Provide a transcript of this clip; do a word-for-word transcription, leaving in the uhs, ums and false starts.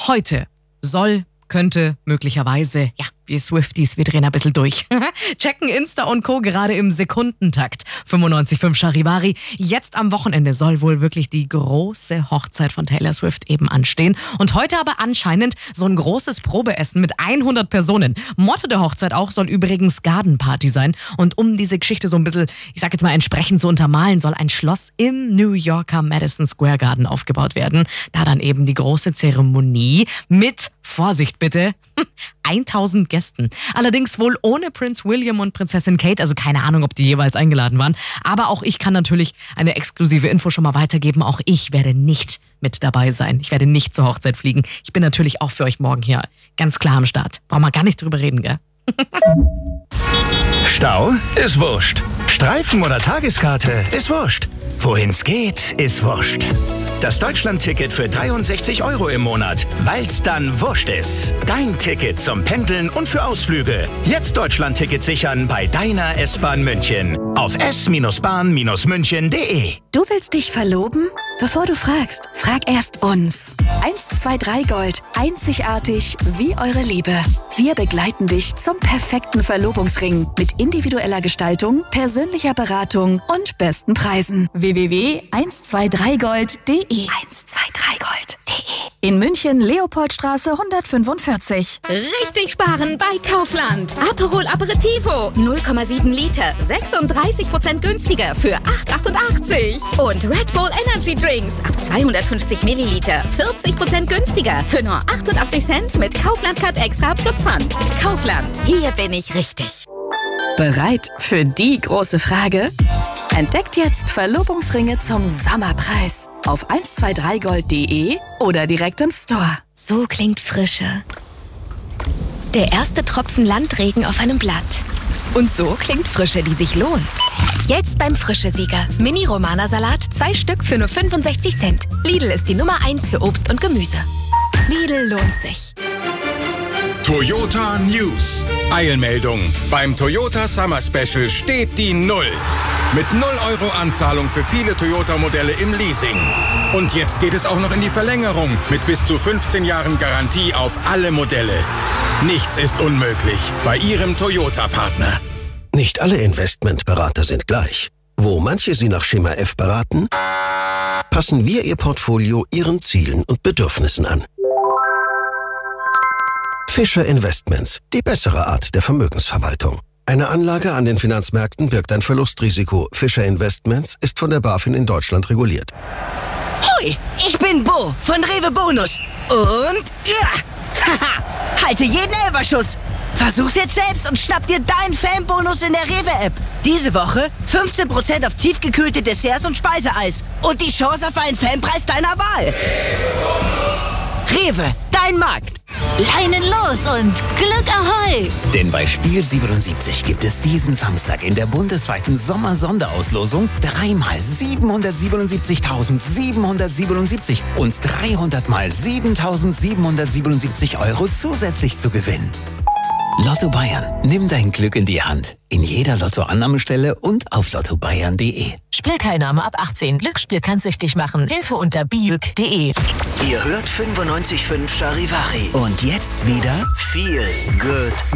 heute soll, könnte, möglicherweise, ja, wir Swifties, wir drehen ein bisschen durch. Checken Insta und Co. gerade im Sekundentakt. fünfundneunzig Komma fünf Charivari. Jetzt am Wochenende soll wohl wirklich die große Hochzeit von Taylor Swift eben anstehen. Und heute aber anscheinend so ein großes Probeessen mit hundert Personen. Motto der Hochzeit auch soll übrigens Garden Party sein. Und um diese Geschichte so ein bisschen, ich sag jetzt mal entsprechend zu untermalen, soll ein Schloss im New Yorker Madison Square Garden aufgebaut werden. Da dann eben die große Zeremonie mit, Vorsicht bitte, tausend Gästen. Allerdings wohl ohne Prinz William und Prinzessin Kate, also keine Ahnung, ob die jeweils eingeladen waren. Aber auch ich kann natürlich eine exklusive Info schon mal weitergeben. Auch ich werde nicht mit dabei sein. Ich werde nicht zur Hochzeit fliegen. Ich bin natürlich auch für euch morgen hier ganz klar am Start. Brauchen wir gar nicht drüber reden, gell? Stau ist wurscht. Streifen oder Tageskarte ist wurscht. Wohin's geht, ist wurscht. Das Deutschland-Ticket für dreiundsechzig Euro im Monat, weil's dann wurscht ist. Dein Ticket zum Pendeln und für Ausflüge. Jetzt Deutschland-Ticket sichern bei deiner S-Bahn München. Auf s bahn münchen punkt de. Du willst dich verloben? Bevor du fragst, frag erst uns. eins zwei drei Gold. Einzigartig wie eure Liebe. Wir begleiten dich zum perfekten Verlobungsring mit individueller Gestaltung, persönlicher Beratung und besten Preisen. w w w punkt eins zwei drei gold punkt de eins zwei drei gold punkt de. In München, Leopoldstraße hundertfünfundvierzig. Richtig sparen bei Kaufland. Aperol Aperitivo, null Komma sieben Liter, sechsunddreißig Prozent günstiger für acht achtundachtzig. Und Red Bull Energy Drinks ab zweihundertfünfzig Milliliter, vierzig Prozent günstiger für nur achtundachtzig Cent mit Kaufland Card Extra plus Pfand. Kaufland, hier bin ich richtig. Bereit für die große Frage? Entdeckt jetzt Verlobungsringe zum Sommerpreis auf eins zwei drei gold punkt de oder direkt im Store. So klingt Frische. Der erste Tropfen Landregen auf einem Blatt. Und so klingt Frische, die sich lohnt. Jetzt beim Frische-Sieger. Mini-Romana-Salat, zwei Stück für nur fünfundsechzig Cent. Lidl ist die Nummer eins für Obst und Gemüse. Lidl lohnt sich. Toyota News. Eilmeldung. Beim Toyota Summer Special steht die Null. Mit null Euro Anzahlung für viele Toyota-Modelle im Leasing. Und jetzt geht es auch noch in die Verlängerung mit bis zu fünfzehn Jahren Garantie auf alle Modelle. Nichts ist unmöglich bei Ihrem Toyota-Partner. Nicht alle Investmentberater sind gleich. Wo manche Sie nach Schema F beraten, passen wir Ihr Portfolio Ihren Zielen und Bedürfnissen an. Fischer Investments, die bessere Art der Vermögensverwaltung. Eine Anlage an den Finanzmärkten birgt ein Verlustrisiko. Fischer Investments ist von der BaFin in Deutschland reguliert. Hoi, ich bin Bo von Rewe Bonus. Und ja, haha, halte jeden Elferschuss. Versuch's jetzt selbst und schnapp dir deinen Fanbonus in der Rewe-App. Diese Woche fünfzehn Prozent auf tiefgekühlte Desserts und Speiseeis. Und die Chance auf einen Fanpreis deiner Wahl. Rewe, dein Markt. Leinen los und Glück Ahoi! Denn bei Spiel siebenundsiebzig gibt es diesen Samstag in der bundesweiten Sommer-Sonderauslosung dreimal siebenhundertsiebenundsiebzigtausendsiebenhundertsiebenundsiebzig und dreihundert mal siebentausendsiebenhundertsiebenundsiebzig Euro zusätzlich zu gewinnen. Lotto Bayern. Nimm dein Glück in die Hand. In jeder Lottoannahmestelle und auf lotto bayern punkt de. Spielteilnahme ab achtzehn. Glücksspiel kann süchtig machen. Hilfe unter biuk punkt de. Ihr hört fünfundneunzig Komma fünf Charivari. Und jetzt wieder viel Good